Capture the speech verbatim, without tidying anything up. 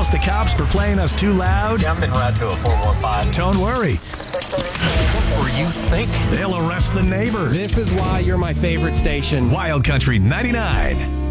calls the cops for playing us too loud? Yeah, I've been right to a four one five. Don't worry. What were you thinking? They'll arrest the neighbor. This is why you're my favorite station. Wild Country ninety-nine.